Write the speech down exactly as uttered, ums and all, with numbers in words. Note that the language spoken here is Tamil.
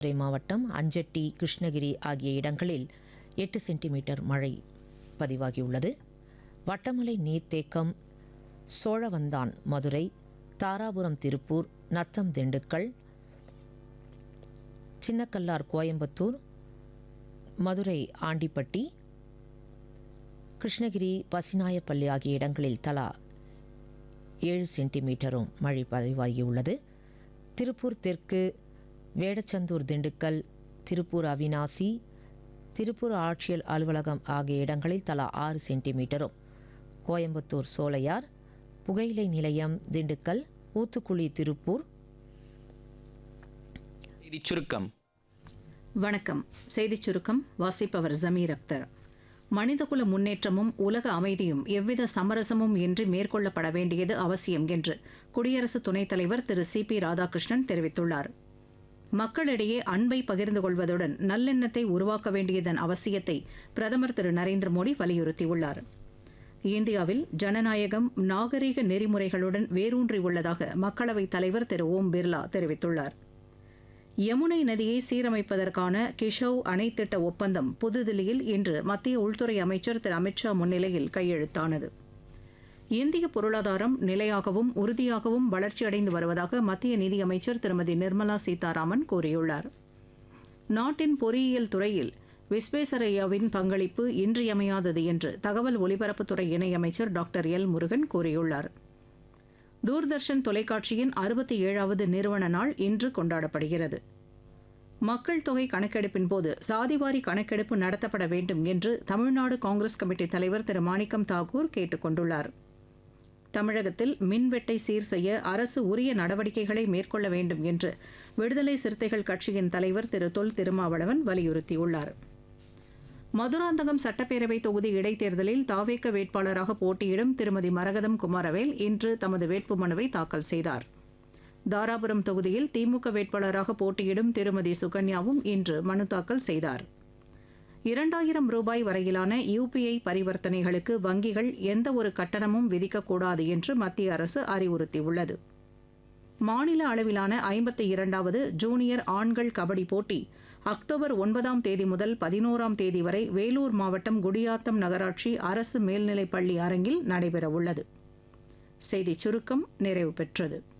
மதுரை மாவட்டம் அஞ்சட்டி, கிருஷ்ணகிரி ஆகிய இடங்களில் எட்டு சென்டிமீட்டர் மழை பதிவாகியுள்ளது. வட்டமலை நீர்த்தேக்கம் சோழவந்தான் மதுரை, தாராபுரம் திருப்பூர், நத்தம் திண்டுக்கல், சின்னக்கல்லார் கோயம்புத்தூர், மதுரை ஆண்டிப்பட்டி, கிருஷ்ணகிரி பசிநாயப்பள்ளி ஆகிய இடங்களில் தலா ஏழு சென்டிமீட்டரும் மழை பதிவாகியுள்ளது. திருப்பூர் தெற்கு, வேடச்சந்தூர் திண்டுக்கல், திருப்பூர் அவினாசி, திருப்பூர் ஆட்சியர் அலுவலகம் ஆகிய இடங்களில் தலா ஆறு சென்டிமீட்டரும், கோயம்புத்தூர் சோலையார், புகையிலை நிலையம் திண்டுக்கல், ஊத்துக்குளி திருப்பூர். செய்திச் சுருக்கம். வணக்கம். செய்திச் சுருக்கம் வாசிப்பவர் ஜமீர் அக்தர். மனிதகுல முன்னேற்றமும் உலக அமைதியும் எவ்வித சமரசமும் இன்றி மேற்கொள்ளப்பட வேண்டியது அவசியம் என்று குடியரசு துணைத் தலைவர் திரு சி பி ராதாகிருஷ்ணன் தெரிவித்துள்ளார். மக்களிடையே அன்பை பகிர்ந்து கொள்வதுடன் நல்லெண்ணத்தை உருவாக்க வேண்டியதன் அவசியத்தை பிரதமர் திரு நரேந்திர மோடி வலியுறுத்தியுள்ளார். இந்தியாவில் ஜனநாயகம் நாகரீக நெறிமுறைகளுடன் வேரூன்றியுள்ளதாக மக்களவைத் தலைவர் திரு ஓம் பிர்லா தெரிவித்துள்ளார். யமுனை நதியை சீரமைப்பதற்கான கிஷவ் அணை திட்ட ஒப்பந்தம் புதுதில்லியில் இன்று மத்திய உள்துறை அமைச்சர் திரு அமித்ஷா முன்னிலையில் கையெழுத்தானது. இந்திய பொருளாதாரம் நிலையாகவும் உறுதியாகவும் வளர்ச்சியடைந்து வருவதாக மத்திய நிதியமைச்சர் திருமதி நிர்மலா சீதாராமன் கூறியுள்ளார். நாட்டின் பொறியியல் துறையில் விஸ்வேஸ்வரய்யாவின் பங்களிப்பு இன்றியமையாதது என்று தகவல் ஒலிபரப்புத்துறை இணையமைச்சர் டாக்டர் எல் முருகன் கூறியுள்ளார். தூர்தர்ஷன் தொலைக்காட்சியின் அறுபத்தி ஏழாவது நிறுவன நாள் இன்று கொண்டாடப்படுகிறது. மக்கள் தொகை கணக்கெடுப்பின் போது சாதிவாரி கணக்கெடுப்பு நடத்தப்பட வேண்டும் என்று தமிழ்நாடு காங்கிரஸ் கமிட்டி தலைவர் திரு மாணிக்கம் தாக்கூர் கேட்டுக் கொண்டுள்ளார். தமிழகத்தில் மின்வெட்டை சீர் செய்ய அரசு உரிய நடவடிக்கைகளை மேற்கொள்ள வேண்டும் என்று விடுதலை சிறுத்தைகள் கட்சியின் தலைவர் திரு தொல் திருமாவளவன் வலியுறுத்தியுள்ளார். மதுராந்தகம் சட்டப்பேரவை தொகுதி இடைத்தேர்தலில் தாவேக வேட்பாளராக போட்டியிடும் திருமதி மரகதம் குமாரவேல் இன்று தமது வேட்புமனுவை தாக்கல் செய்தார். தாராபுரம் தொகுதியில் திமுக வேட்பாளராக போட்டியிடும் திருமதி சுகன்யாவும் இன்று மனு தாக்கல் செய்தார். இரண்டாயிரம் ரூபாய் வரையிலான யுபிஐ பரிவர்த்தனைகளுக்கு வங்கிகள் எந்த ஒரு கட்டணமும் விதிக்கக்கூடாது என்று மத்திய அரசு அறிவுறுத்தியுள்ளது. மாநில அளவிலான ஐம்பத்தி இரண்டாவது ஜூனியர் ஆண்கள் கபடி போட்டி அக்டோபர் ஒன்பதாம் தேதி முதல் பதினோராம் தேதி வரை வேலூர் மாவட்டம் குடியாத்தம் நகராட்சி அரசு மேல்நிலைப்பள்ளி அரங்கில் நடைபெறவுள்ளது. செய்திச் சுருக்கம் நிறைவு பெற்றது.